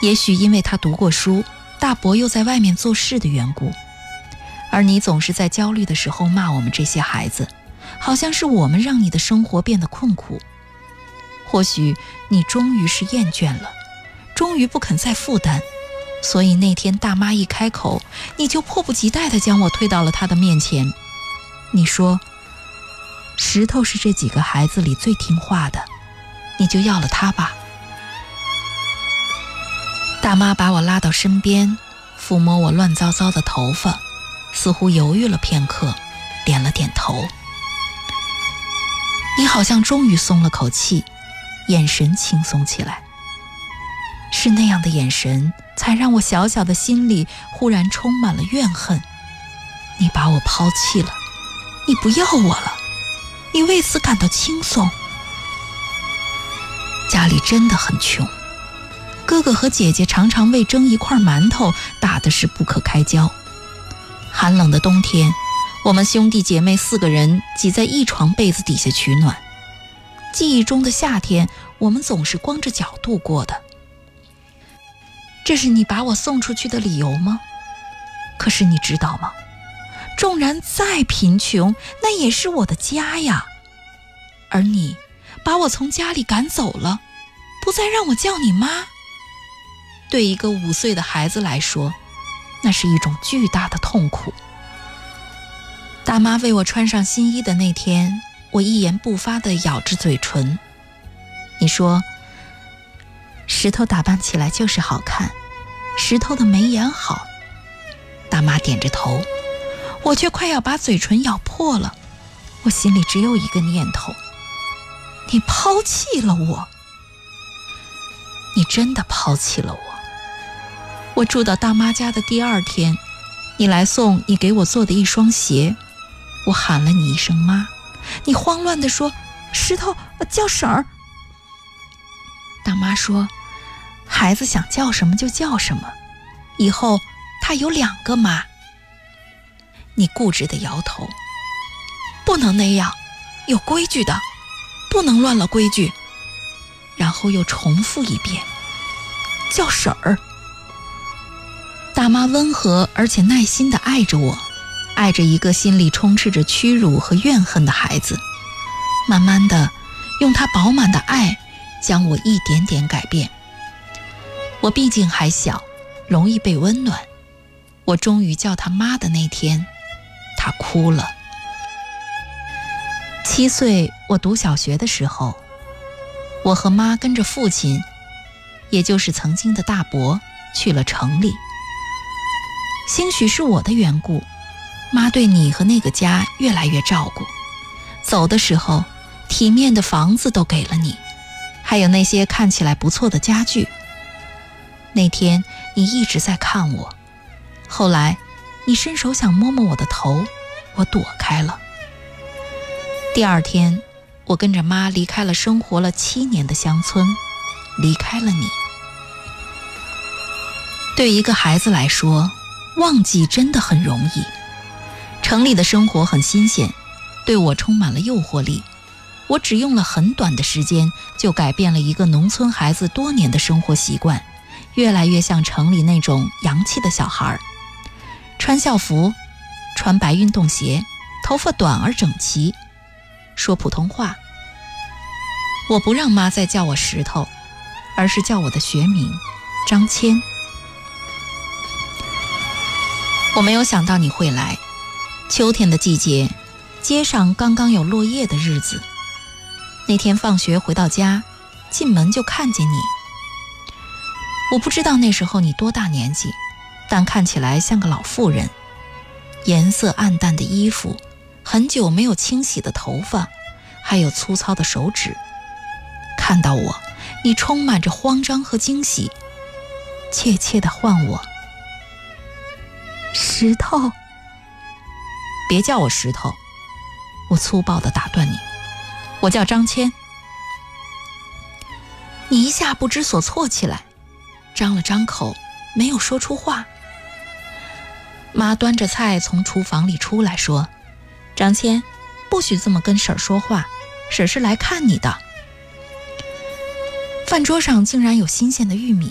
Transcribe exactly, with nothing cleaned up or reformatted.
也许因为他读过书，大伯又在外面做事的缘故，而你总是在焦虑的时候骂我们这些孩子，好像是我们让你的生活变得困苦。或许你终于是厌倦了，终于不肯再负担，所以那天大妈一开口，你就迫不及待地将我推到了她的面前。你说石头是这几个孩子里最听话的，你就要了他吧。大妈把我拉到身边，抚摸我乱糟糟的头发，似乎犹豫了片刻，点了点头。你好像终于松了口气，眼神轻松起来。是那样的眼神，才让我小小的心里忽然充满了怨恨。你把我抛弃了，你不要我了，你为此感到轻松。家里真的很穷，哥哥和姐姐常常为蒸一块馒头打的是不可开交。寒冷的冬天，我们兄弟姐妹四个人挤在一床被子底下取暖。记忆中的夏天，我们总是光着脚度过的。这是你把我送出去的理由吗？可是你知道吗？纵然再贫穷，那也是我的家呀。而你把我从家里赶走了，不再让我叫你妈。对一个五岁的孩子来说，那是一种巨大的痛苦。大妈为我穿上新衣的那天，我一言不发地咬着嘴唇。你说石头打扮起来就是好看，石头的眉眼好。大妈点着头，我却快要把嘴唇咬破了。我心里只有一个念头，你抛弃了我。你真的抛弃了我。我住到大妈家的第二天，你来送你给我做的一双鞋，我喊了你一声妈，你慌乱地说石头，叫婶儿。大妈说孩子想叫什么就叫什么，以后他有两个妈。你固执地摇头，不能那样，有规矩的，不能乱了规矩。然后又重复一遍，叫婶儿。大妈温和而且耐心地爱着我，爱着一个心里充斥着屈辱和怨恨的孩子。慢慢地，用她饱满的爱将我一点点改变。我毕竟还小，容易被温暖。我终于叫她妈的那天，她哭了。七岁，我读小学的时候，我和妈跟着父亲，也就是曾经的大伯，去了城里。兴许是我的缘故，妈对你和那个家越来越照顾。走的时候，体面的房子都给了你，还有那些看起来不错的家具。那天你一直在看我，后来你伸手想摸摸我的头，我躲开了。第二天，我跟着妈离开了生活了七年的乡村，离开了你。对一个孩子来说，忘记真的很容易。城里的生活很新鲜，对我充满了诱惑力。我只用了很短的时间，就改变了一个农村孩子多年的生活习惯，越来越像城里那种洋气的小孩。穿校服，穿白运动鞋，头发短而整齐，说普通话。我不让妈再叫我石头，而是叫我的学名张谦。我没有想到你会来。秋天的季节，街上刚刚有落叶的日子。那天放学回到家，进门就看见你。我不知道那时候你多大年纪，但看起来像个老妇人。颜色暗淡的衣服，很久没有清洗的头发，还有粗糙的手指。看到我，你充满着慌张和惊喜，怯怯地唤我石头。别叫我石头，我粗暴地打断你，我叫张谦。你一下不知所措起来，张了张口，没有说出话。妈端着菜从厨房里出来说，张谦，不许这么跟婶儿说话，婶儿是来看你的。饭桌上竟然有新鲜的玉米，